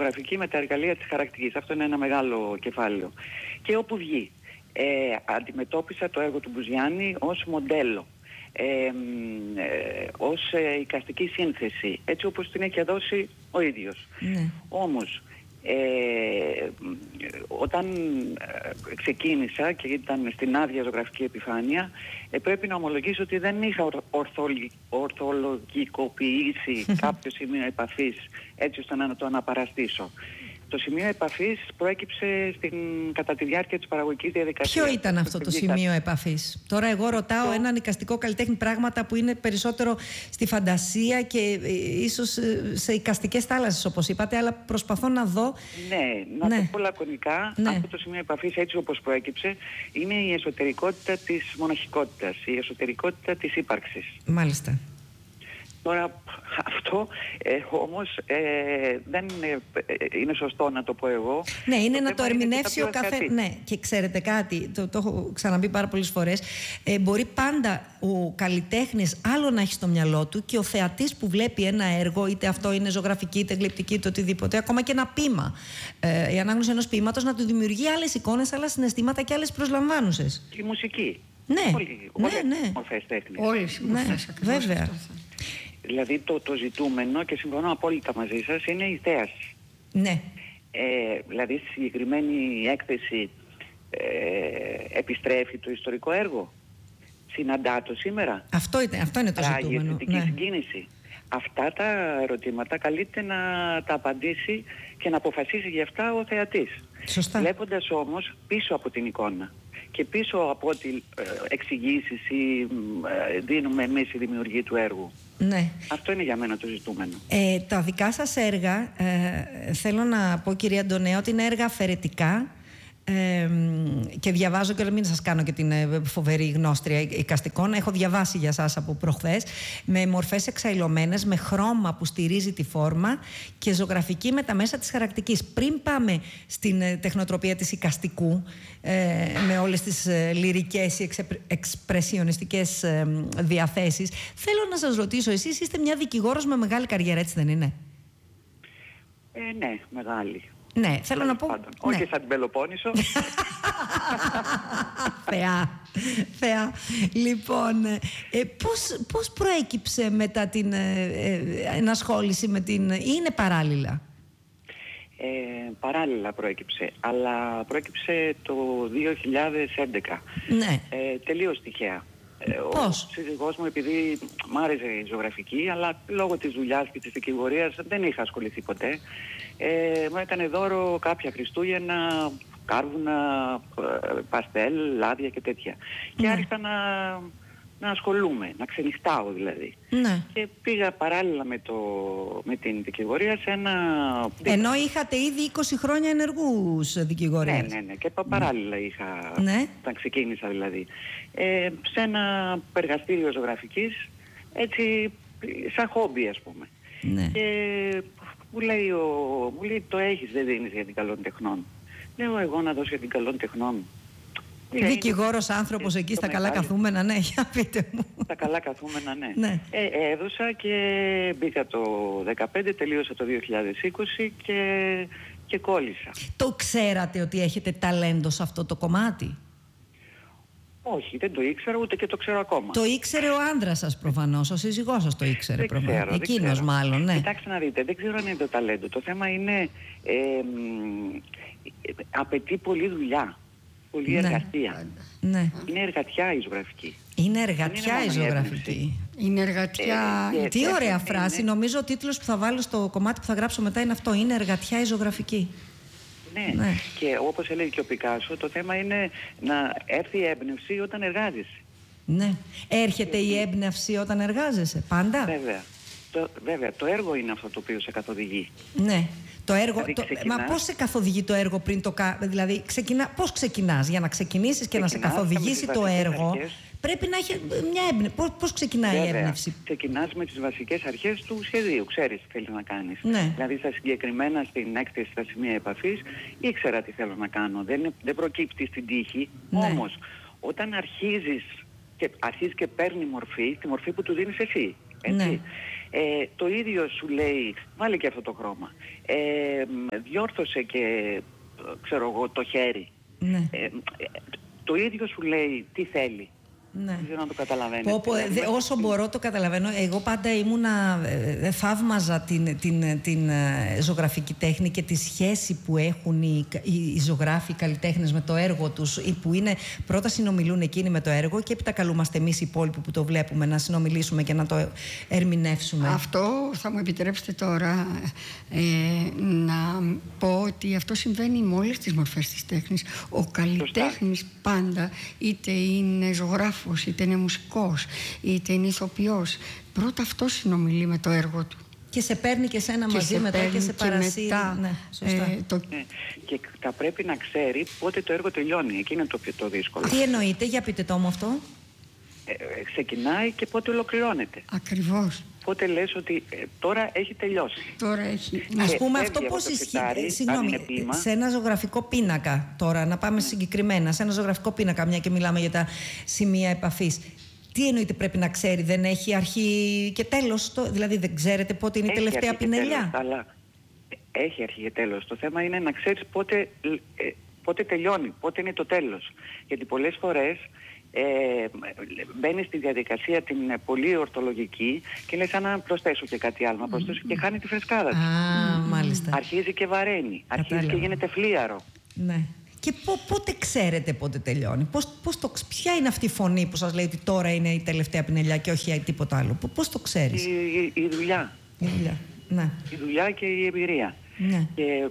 ζωγραφική με τα εργαλεία της χαρακτικής. Αυτό είναι ένα μεγάλο κεφάλαιο. Και όπου βγει. Αντιμετώπισα το έργο του Μπουζιάννη ως μοντέλο. Ως εικαστική σύνθεση, έτσι όπως την έχει δώσει ο ίδιος. Όμως όταν ξεκίνησα και ήταν στην άδεια ζωγραφική επιφάνεια, πρέπει να ομολογήσω ότι δεν είχα ορθολογικοποιήσει κάποιο σημείο επαφής έτσι ώστε να το αναπαραστήσω. Το σημείο επαφής προέκυψε κατά τη διάρκεια της παραγωγικής διαδικασίας. Ποιο ήταν αυτό το σημείο επαφής? Τώρα εγώ ρωτάω έναν εικαστικό καλλιτέχνη πράγματα που είναι περισσότερο στη φαντασία και ίσως σε εικαστικές θάλασσες όπως είπατε, αλλά προσπαθώ να δω. Ναι, να το πω λακωνικά. Αυτό το σημείο επαφής έτσι όπως προέκυψε είναι η εσωτερικότητα της μοναχικότητας, η εσωτερικότητα της ύπαρξης. Μάλιστα. Τώρα αυτό όμως δεν είναι σωστό να το πω εγώ. Ναι, είναι να το ερμηνεύσει ο καθένας. Ναι, και ξέρετε κάτι, το έχω ξαναπεί πάρα πολλές φορές. Μπορεί πάντα ο καλλιτέχνης άλλο να έχει στο μυαλό του και ο θεατής που βλέπει ένα έργο, είτε αυτό είναι ζωγραφική, είτε γλυπτική, είτε οτιδήποτε, ακόμα και ένα ποίημα. Η ανάγνωση ενός ποίηματος να του δημιουργεί άλλες εικόνες, άλλα συναισθήματα και άλλες προσλαμβάνουσες. Και η μουσική. Ναι, όλες μορφές τέχνης. Όλες οι μορφές, ακριβώς. Βέβαια. Δηλαδή το ζητούμενο, και συμφωνώ απόλυτα μαζί σας, είναι η θέαση. Ναι. Δηλαδή στη συγκεκριμένη έκθεση επιστρέφει το ιστορικό έργο. Συναντά το σήμερα. Αυτό είναι το ζητούμενο. Αισθητική συγκίνηση. Αυτά τα ερωτήματα καλείται να τα απαντήσει και να αποφασίσει για αυτά ο θεατής. Σωστά. Βλέποντας όμως πίσω από την εικόνα και πίσω από ό,τι εξηγήσεις ή δίνουμε εμείς οι δημιουργοί του έργου. Ναι. Αυτό είναι για μένα το ζητούμενο. Τα δικά σας έργα, θέλω να πω κυρία Αντωνέα, ότι είναι έργα αφαιρετικά και διαβάζω, και μην σας κάνω και την φοβερή γνώστρια εικαστικών, έχω διαβάσει για σας από προχθές, με μορφές εξαϊλωμένες, με χρώμα που στηρίζει τη φόρμα και ζωγραφική με τα μέσα της χαρακτικής. Πριν πάμε στην τεχνοτροπία της εικαστικού, με όλες τις λυρικές ή εξπρεσιονιστικές διαθέσεις, θέλω να σας ρωτήσω, εσείς είστε μια δικηγόρος με μεγάλη καριέρα, έτσι δεν είναι? Ναι, μεγάλη. Ναι, θέλω να πω. Όχι σαν την Πελοπόννησο. Θεά. Λοιπόν, πώς προέκυψε μετά την ενασχόληση με την... ή είναι παράλληλα? Παράλληλα προέκυψε, αλλά προέκυψε το 2011. Ναι. Τελείως τυχαία. Πώς? Ο σύζυγός μου, επειδή μ' άρεσε η ζωγραφική, αλλά λόγω της δουλειάς και της δικηγορίας δεν είχα ασχοληθεί ποτέ, μου έκανε δώρο κάποια Χριστούγεννα, κάρβουνα, παστέλ, λάδια και τέτοια. Και άρχισα να ασχολούμαι, να ξενυχτάω δηλαδή. Ναι. Και πήγα παράλληλα με την δικηγορία σε ένα... Ενώ είχατε ήδη 20 χρόνια ενεργούς δικηγορίας. Ναι. Και παράλληλα είχα, όταν ξεκίνησα δηλαδή. Σε ένα εργαστήριο ζωγραφικής, έτσι σαν χόμπι ας πούμε. Ναι. Και μου λέει το έχεις, δεν δίνεις για την καλών τεχνών. Λέω εγώ να δώσω για την καλών τεχνών. Δικηγόρος άνθρωπος εκεί στα καλά καθούμενα, ναι, για πείτε μου. Στα καλά καθούμενα, ναι. Έδωσα και μπήκα το 2015, τελείωσα το 2020 και κόλλησα. Το ξέρατε ότι έχετε ταλέντο σε αυτό το κομμάτι? Όχι, δεν το ήξερα, ούτε και το ξέρω ακόμα. Το ήξερε ο άντρας σας προφανώς, ο σύζυγός σας το ήξερε προφανώς. Εκείνος μάλλον, ναι. Κοιτάξτε να δείτε, δεν ξέρω αν είναι το ταλέντο. Το θέμα είναι, απαιτεί πολλή δουλειά, πολλή εργασία. Ναι. Είναι εργατιά η ζωγραφική. Είναι εργατιά η ζωγραφική. Είναι εργατιά. Τι ωραία φράση. Νομίζω ο τίτλος που θα βάλω στο κομμάτι που θα γράψω μετά είναι αυτό. Είναι εργατιά η ζωγραφική. Ναι. Και όπως έλεγε και ο Πικάσο, το θέμα είναι να έρθει η έμπνευση όταν εργάζεσαι. Ναι. Έρχεται η έμπνευση όταν εργάζεσαι, πάντα. Βέβαια. Το έργο είναι αυτό το οποίο σε καθοδηγεί. Ναι. Το έργο, δηλαδή, μα πώς σε καθοδηγεί το έργο πριν το κάνεις? Δηλαδή, πώς ξεκινάς? Για να ξεκινήσεις και να σε καθοδηγήσει το έργο, πρέπει να έχει μια έμπνευση. Πώς ξεκινάει η έμπνευση? Ξεκινάς με τις βασικές αρχές του σχεδίου. Ξέρεις τι θέλεις να κάνεις. Ναι. Δηλαδή, συγκεκριμένα στην έκθεση στα σημεία επαφής, ήξερα τι θέλω να κάνω. Δεν προκύπτει στην τύχη. Ναι. Όμως, όταν αρχίζει και παίρνει μορφή, τη μορφή που του δίνεις εσύ. έτσι. Ναι. Το ίδιο σου λέει, βάλε και αυτό το χρώμα, διόρθωσε και, ξέρω εγώ, το χέρι. Ναι. Το ίδιο σου λέει τι θέλει. Ναι. Δεν ξέρω να το καταλαβαίνετε. Όσο μπορώ το καταλαβαίνω. Εγώ πάντα θαύμαζα την ζωγραφική τέχνη και τη σχέση που έχουν οι ζωγράφοι, οι καλλιτέχνες με το έργο τους, που είναι πρώτα συνομιλούν εκείνοι με το έργο και έπειτα καλούμαστε εμείς οι υπόλοιποι που το βλέπουμε να συνομιλήσουμε και να το ερμηνεύσουμε. Αυτό θα μου επιτρέψετε τώρα να πω ότι αυτό συμβαίνει με όλες τις μορφές της τέχνης. Ο καλλιτέχνης πάντα, είτε είναι ζωγράφος, είτε είναι μουσικός, είτε είναι ηθοποιός, πρώτα αυτό συνομιλεί με το έργο του. Και σε παίρνει και σένα μαζί μετά και σε παρασύρει. Ναι, σωστά. Ναι. Και θα πρέπει να ξέρει πότε το έργο τελειώνει. Εκεί είναι το δύσκολο. Τι εννοείτε, για πείτε το μου αυτό. Ξεκινάει και πότε ολοκληρώνεται. Ακριβώς. Πότε λες ότι τώρα έχει τελειώσει. Τώρα έχει. Ας πούμε αυτό πώς ισχύει. Συγγνώμη, σε ένα ζωγραφικό πίνακα τώρα, να πάμε συγκεκριμένα, σε ένα ζωγραφικό πίνακα, μια και μιλάμε για τα σημεία επαφής. Τι εννοείται πρέπει να ξέρει, δεν έχει αρχή και τέλος, δηλαδή δεν ξέρετε πότε είναι η τελευταία πινελιά. Αλλά έχει αρχή και τέλος. Το θέμα είναι να ξέρεις πότε τελειώνει, πότε είναι το τέλος. Γιατί πολλές φορές μπαίνει στη διαδικασία την πολύ ορθολογική και λέει σαν να προσθέσω και κάτι άλλο, να προσθέσω και χάνει τη φρεσκάδα του. Μάλιστα. Αρχίζει και βαραίνει, αρχίζει και γίνεται φλίαρο. Ναι. Και πότε ξέρετε πότε τελειώνει, ποια είναι αυτή η φωνή που σας λέει ότι τώρα είναι η τελευταία πινελιά και όχι τίποτα άλλο, πώς το ξέρεις? Η δουλειά. Ναι. Η δουλειά και η εμπειρία. Ναι. Και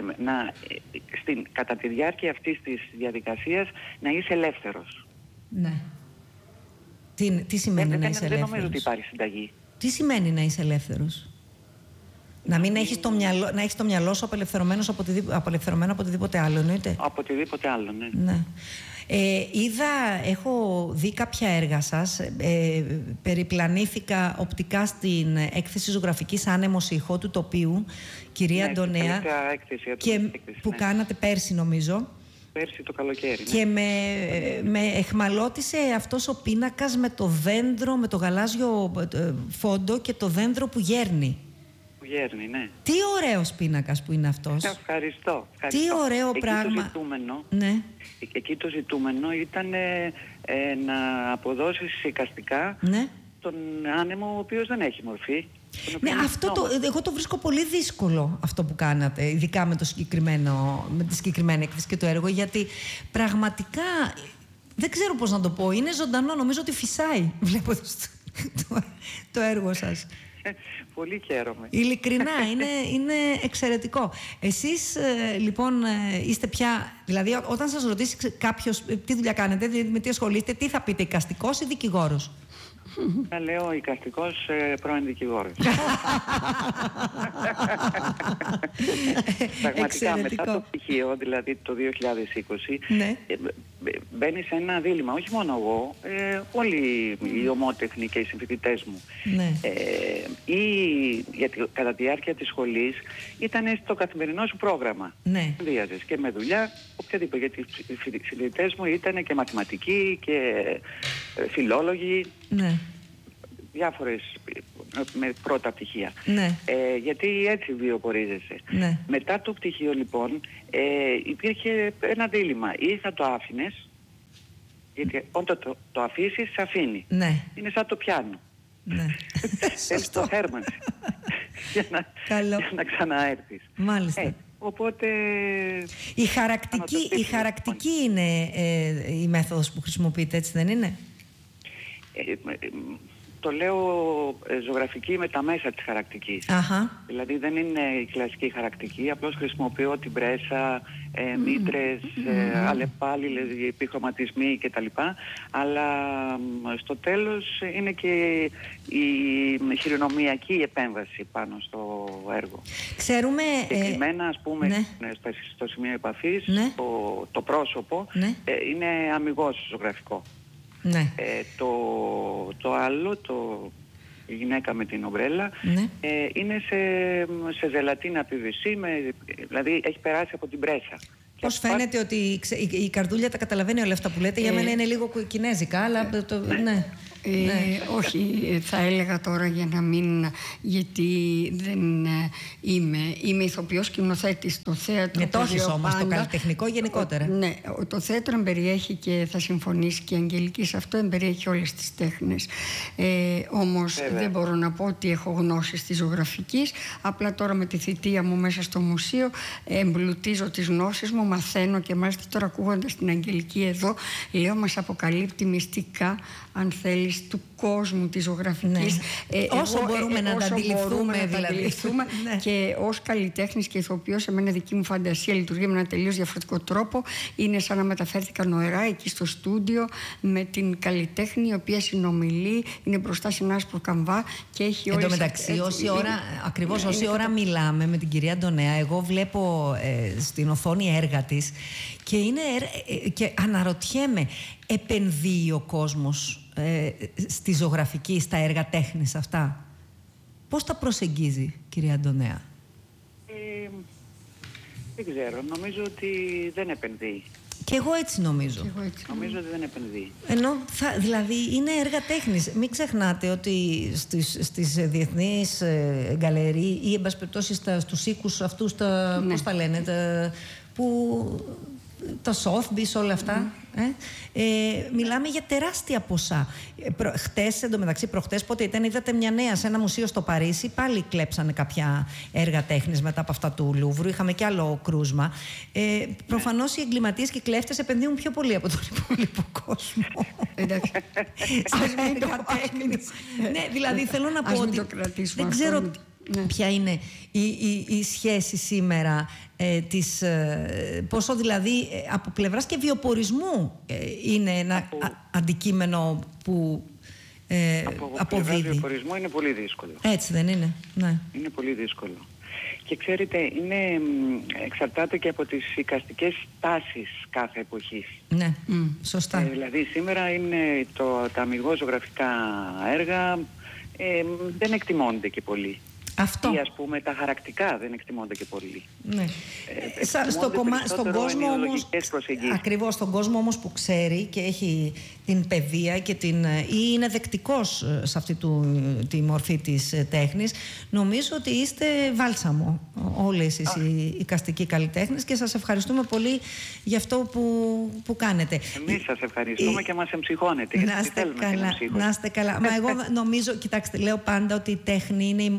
κατά τη διάρκεια αυτής της διαδικασίας να είσαι ελεύθερος. Ναι. Τι σημαίνει να είσαι ελεύθερος? Δεν νομίζω ότι υπάρχει συνταγή. Τι σημαίνει να είσαι ελεύθερος? Να μην έχεις το μυαλό σου απελευθερωμένο από οτιδήποτε άλλο, εννοείται? Από οτιδήποτε άλλο, ναι. Έχω δει κάποια έργα σας, περιπλανήθηκα οπτικά στην έκθεση ζωγραφικής Άνεμος ηχό του τοπίου, κυρία Αντωνέα, που κάνατε πέρσι νομίζω. Πέρσι το καλοκαίρι. Και με εχμαλώτησε αυτός ο πίνακας με το δέντρο, με το γαλάζιο φόντο και το δέντρο που γέρνει. Ναι. Τι ωραίος πίνακας που είναι αυτός. Ευχαριστώ. Τι ωραίο πράγμα. Εκεί το ζητούμενο ήταν να αποδώσεις εικαστικά τον άνεμο, ο οποίος δεν έχει μορφή. Ναι, εγώ το βρίσκω πολύ δύσκολο αυτό που κάνατε, ειδικά με τη συγκεκριμένη έκθεση και το έργο, γιατί πραγματικά δεν ξέρω πώς να το πω, είναι ζωντανό, νομίζω ότι φυσάει βλέποντας το έργο σας. Πολύ χαίρομαι. Ειλικρινά, είναι εξαιρετικό. Εσείς λοιπόν είστε πια, δηλαδή όταν σας ρωτήσει κάποιος τι δουλειά κάνετε, με τι ασχολείστε, τι θα πείτε, εικαστικός ή δικηγόρος? Θα λέω εικαστικός πρώην δικηγόρος. Πραγματικά μετά το πτυχίο, δηλαδή το 2020, μπαίνει σε ένα δίλημμα, όχι μόνο εγώ, όλοι οι ομότεχνοι και οι συμφοιτητές μου. Γιατί κατά τη διάρκεια της σχολής ήταν στο καθημερινό σου πρόγραμμα. Δίαζες και με δουλειά, οποιαδήποτε, γιατί οι συμφοιτητές μου ήταν και μαθηματικοί και φιλόλογοι. Διάφορες με πρώτα πτυχία. Γιατί έτσι βιοπορίζεσαι. Μετά το πτυχίο λοιπόν υπήρχε ένα δίλημμα. Ή θα το άφηνες, γιατί όταν το αφήσεις σε αφήνει. Είναι σαν το πιάνο. Θέλεις το θέρμανση για να ξαναέρθεις. Μάλιστα. Οπότε η χαρακτική είναι η μέθοδος που χρησιμοποιείτε, έτσι δεν είναι? Το λέω ζωγραφική με τα μέσα της χαρακτικής. Δηλαδή δεν είναι η κλασική χαρακτική, απλώς χρησιμοποιώ την πρέσα, μήτρες, αλλεπάλληλες, επιχρωματισμοί κτλ. Αλλά στο τέλος είναι και η χειρονομιακή επέμβαση πάνω στο έργο. Ξέρουμε... Συγκεκριμένα, ας πούμε, στο σημείο επαφής, το πρόσωπο είναι αμιγώς ζωγραφικό. Το άλλο, η γυναίκα με την ομπρέλα, είναι σε ζελατίνα PVC, δηλαδή έχει περάσει από την πρέσα. Πώς φαίνεται ότι η καρδούλια τα καταλαβαίνει όλα αυτά που λέτε? Για μένα είναι λίγο κινέζικα, αλλά Όχι, θα έλεγα τώρα για να μην, γιατί δεν είμαι ηθοποιός σκηνοθέτης στο θέατρο. Το έχεις όμως το καλλιτεχνικό γενικότερα. Ναι, το θέατρο εμπεριέχει, και θα συμφωνήσει και η Αγγελική σε αυτό, εμπεριέχει όλες τις τέχνες. Όμως δεν μπορώ να πω ότι έχω γνώσεις της ζωγραφικής. Απλά τώρα με τη θητεία μου μέσα στο μουσείο εμπλουτίζω τις γνώσεις μου, μαθαίνω, και μάλιστα τώρα ακούγοντας την Αγγελική εδώ, λέω, μας αποκαλύπτει μυστικά, αν θέλεις, του κόσμου της ζωγραφικής. Όσο μπορούμε να τα αντιληφθούμε, δηλαδή. Και ως καλλιτέχνης και ηθοποιός, εμένα δική μου φαντασία λειτουργεί με ένα τελείως διαφορετικό τρόπο. Είναι σαν να μεταφέρθηκα νοερά εκεί στο στούντιο με την καλλιτέχνη, η οποία συνομιλεί, είναι μπροστά σε ένα άσπρο καμβά και έχει όλες... Εν τω μεταξύ, όση ώρα μιλάμε με την κυρία Αντωνέα, εγώ βλέπω στην οθόνη έργα της και αναρωτιέμαι, επενδύει ο κόσμος στη ζωγραφική, στα έργα τέχνης αυτά? Πώς τα προσεγγίζει, κυρία Αντωνέα? Δεν ξέρω. Νομίζω ότι δεν επενδύει. Και εγώ έτσι νομίζω. Νομίζω ότι δεν επενδύει. Ενώ, δηλαδή, είναι έργα τέχνης. Μην ξεχνάτε ότι στις διεθνείς γκαλερί ή, εν πάση περιπτώσει, στους οίκους αυτούς, πώς τα λένε, τα Sotheby's, όλα αυτά. Μιλάμε για τεράστια ποσά. Χτες, εντωμεταξύ, προχτές, πότε ήταν, είδατε μια νέα σε ένα μουσείο στο Παρίσι, πάλι κλέψανε κάποια έργα τέχνης μετά από αυτά του Λούβρου. Είχαμε κι άλλο κρούσμα. Προφανώς οι εγκληματίες και οι κλέφτες επενδύουν πιο πολύ από τον υπόλοιπο κόσμο. Εντάξει. Στα έργα τέχνης. Ναι, δηλαδή θέλω να πω ότι δεν ξέρω ποια είναι η σχέση σήμερα πόσο δηλαδή από πλευράς και βιοπορισμού είναι ένα αντικείμενο που από πλευράς βιοπορισμού είναι πολύ δύσκολο. Έτσι δεν είναι? Ναι. Είναι πολύ δύσκολο. Και ξέρετε, εξαρτάται και από τις εικαστικές τάσεις κάθε εποχής. Ναι, σωστά. Δηλαδή σήμερα είναι τα αμιγώς ζωγραφικά έργα δεν εκτιμώνται και πολύ. Αυτό. Ή, ας πούμε, τα χαρακτικά δεν εκτιμώνται και πολύ. Ναι. Στον κόσμο όμως, ακριβώς, στον κόσμο όμως που ξέρει και έχει την παιδεία και ή είναι δεκτικός σε αυτή τη μορφή της τέχνης, νομίζω ότι είστε βάλσαμο όλες οι εικαστικοί καλλιτέχνες, και σας ευχαριστούμε πολύ για αυτό που κάνετε. Εμείς σας ευχαριστούμε και μας εμψυχώνετε. Να είστε καλά. Μα εγώ νομίζω, κοιτάξτε, λέω πάντα ότι η τέχνη είναι...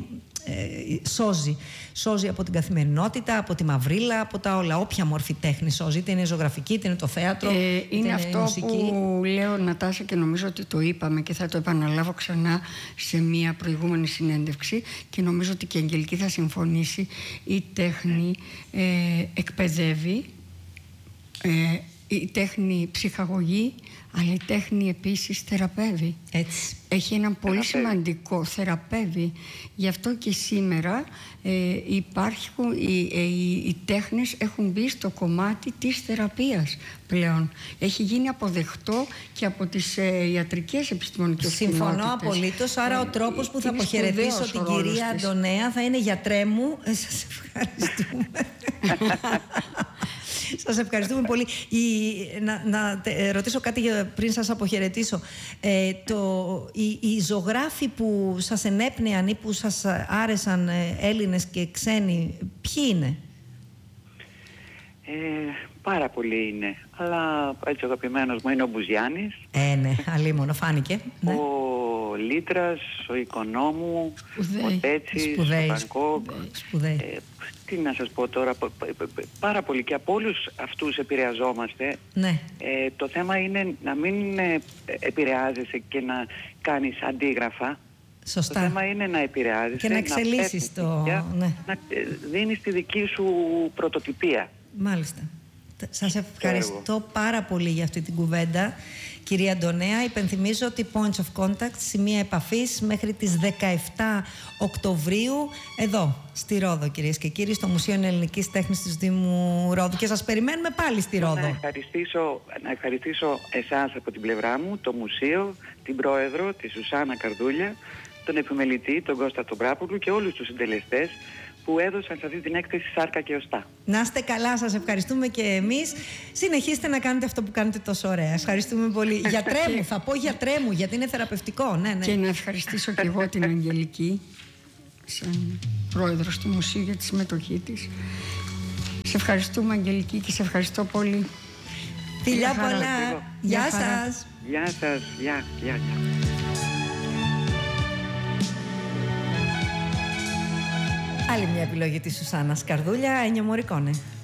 Σώζει από την καθημερινότητα, από τη μαυρίλα, από τα όλα. Όποια μορφή τέχνη σώζει, είτε είναι ζωγραφική, είτε είναι το θέατρο, είτε είναι αυτό μουσική. Που λέω, Νατάσα, και νομίζω ότι το είπαμε και θα το επαναλάβω ξανά σε μια προηγούμενη συνέντευξη, και νομίζω ότι και η Αγγελική θα συμφωνήσει. Η τέχνη εκπαιδεύει, η τέχνη ψυχαγωγεί, αλλά η τέχνη επίσης θεραπεύει. Έτσι. Έχει ένα πολύ σημαντικό, θεραπεύει. Γι' αυτό και σήμερα οι τέχνες έχουν μπει στο κομμάτι της θεραπείας πλέον. Έχει γίνει αποδεκτό και από τις ιατρικές επιστημονικές κοινότητες. Συμφωνώ απολύτως. Άρα ο τρόπος που θα αποχαιρετήσω την κυρία Αντωνέα θα είναι «Γιατρέ μου». Σας ευχαριστούμε. Σας ευχαριστούμε πολύ. Να ρωτήσω κάτι πριν σας αποχαιρετήσω. Οι ζωγράφοι που σας ενέπνεαν ή που σας άρεσαν, Έλληνες και ξένοι, ποιοι είναι? Πάρα πολλοί είναι. Αλλά έτσι ο αγαπημένος μου είναι ο Μπουζιάνης. Ναι, αλίμονο, φάνηκε. Ναι. Ο Λίτρας, ο Οικονόμου, ο Τέτσης, ο Φραγκόκ. Τι να σας πω τώρα, πάρα πολύ, και από όλους αυτούς επηρεαζόμαστε. Ναι. Το θέμα είναι να μην επηρεάζεσαι και να κάνεις αντίγραφα. Σωστά. Το θέμα είναι να επηρεάζεσαι και να εξελίσσεις να δίνεις τη δική σου πρωτοτυπία. Μάλιστα. Σας ευχαριστώ πάρα πολύ για αυτή την κουβέντα, κυρία Αντωνέα. Υπενθυμίζω ότι Points of Contact, σημεία επαφής, μέχρι τις 17 Οκτωβρίου εδώ στη Ρόδο, κυρίες και κύριοι, στο Μουσείο Ελληνικής Τέχνης της Δήμου Ρόδου, και σας περιμένουμε πάλι στη Ρόδο. Να ευχαριστήσω εσάς από την πλευρά μου, το Μουσείο, την Πρόεδρο, τη Σουσάνα Καρδούλια, τον Επιμελητή, τον Κώστα τον Πράπουλου, και όλους τους συντελεστές που έδωσαν σε αυτή την έκθεση σάρκα και οστά. Να είστε καλά, σας ευχαριστούμε και εμείς. Συνεχίστε να κάνετε αυτό που κάνετε τόσο ωραία. Ευχαριστούμε πολύ. Γιατρέ μου, θα πω γιατρέ μου, γιατί είναι θεραπευτικό. Ναι, ναι. Και να ευχαριστήσω και εγώ την Αγγελική, σαν πρόεδρος του Μουσείου, για τη συμμετοχή της. Σε ευχαριστούμε, Αγγελική, και σε ευχαριστώ πολύ. Φιλιά πολλά. Γεια σας. Γεια σας. Γεια. Άλλη μια επιλογή της Σουσάννας Καρδούλια, Ennio Morricone.